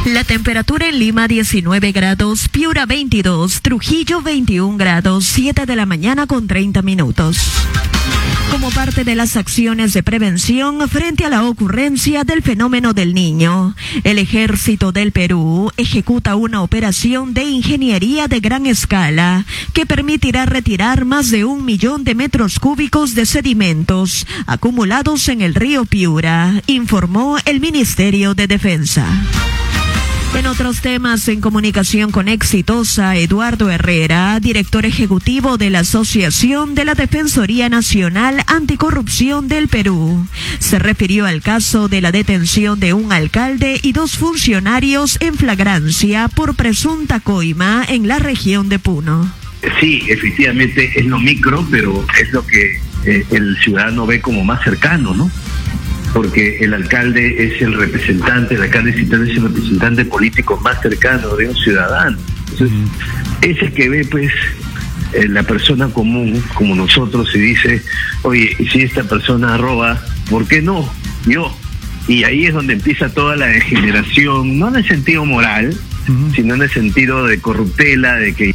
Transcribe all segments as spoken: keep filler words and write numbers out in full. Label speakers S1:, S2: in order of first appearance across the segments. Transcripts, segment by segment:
S1: La temperatura en Lima diecinueve grados, Piura veintidós, Trujillo veintiún grados, siete de la mañana con treinta minutos. Como parte de las acciones de prevención frente a la ocurrencia del fenómeno del Niño, el Ejército del Perú ejecuta una operación de ingeniería de gran escala que permitirá retirar más de un millón de metros cúbicos de sedimentos acumulados en el río Piura, informó el Ministerio de Defensa. En otros temas, en comunicación con Exitosa, Eduardo Herrera, director ejecutivo de la Asociación de la Defensoría Nacional Anticorrupción del Perú, se refirió al caso de la detención de un alcalde y dos funcionarios en flagrancia por presunta coima en la región de Puno.
S2: Sí, efectivamente es lo micro, pero es lo que eh, el ciudadano ve como más cercano, ¿no? Porque el alcalde es el representante, el alcalde citado es el representante político más cercano de un ciudadano. Entonces, uh-huh. es el que ve, pues, eh, la persona común, como nosotros, y dice, oye, si esta persona roba, ¿por qué no? Yo. Y ahí es donde empieza toda la degeneración, no en el sentido moral, uh-huh. sino en el sentido de corruptela, de que...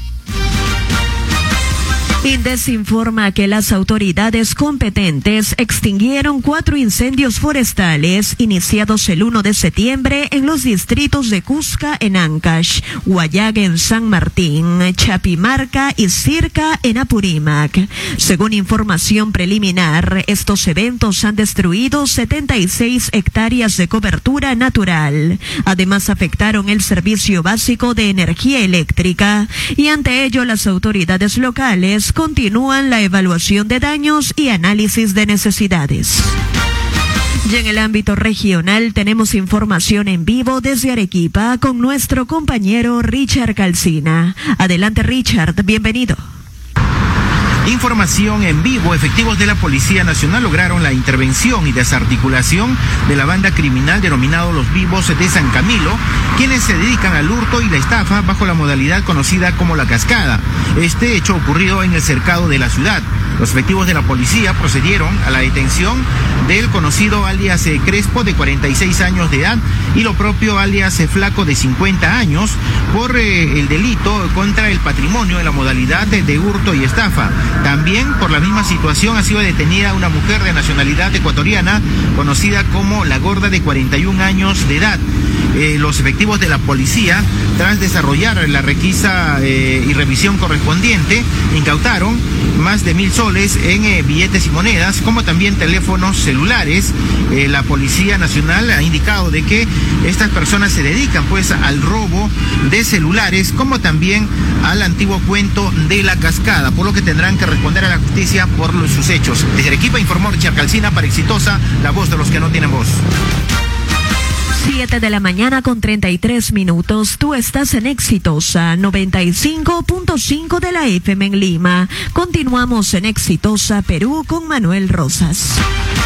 S1: Indes informa que las autoridades competentes extinguieron cuatro incendios forestales iniciados el uno de septiembre en los distritos de Cusca en Ancash, Huallaga en San Martín, Chapimarca y Circa en Apurímac. Según información preliminar, estos eventos han destruido setenta y seis hectáreas de cobertura natural. Además, afectaron el servicio básico de energía eléctrica y ante ello las autoridades locales continúan la evaluación de daños y análisis de necesidades. Y en el ámbito regional tenemos información en vivo desde Arequipa con nuestro compañero Richard Calcina. Adelante, Richard, bienvenido.
S3: Información en vivo. Efectivos de la Policía Nacional lograron la intervención y desarticulación de la banda criminal denominado Los Vivos de San Camilo, quienes se dedican al hurto y la estafa bajo la modalidad conocida como la cascada. Este hecho ocurrido en el cercado de la ciudad. Los efectivos de la policía procedieron a la detención del conocido alias Crespo de cuarenta y seis años de edad y lo propio alias Flaco de cincuenta años por eh, el delito contra el patrimonio en la modalidad de, de hurto y estafa. También por la misma situación ha sido detenida una mujer de nacionalidad ecuatoriana conocida como La Gorda de cuarenta y un años de edad. Eh, los efectivos de la policía, tras desarrollar la requisa eh, y revisión correspondiente, incautaron más de mil soles en eh, billetes y monedas, como también teléfonos celulares. Eh, la Policía Nacional ha indicado de que estas personas se dedican pues al robo de celulares, como también al antiguo cuento de la cascada, por lo que tendrán que responder a la justicia por los, sus hechos. Desde Arequipa informó Richard Calcina para Exitosa, la voz de los que no tienen voz.
S1: siete de la mañana con treinta y tres minutos. Tú estás en Exitosa noventa y cinco punto cinco de la F M en Lima. Continuamos en Exitosa Perú con Manuel Rosas.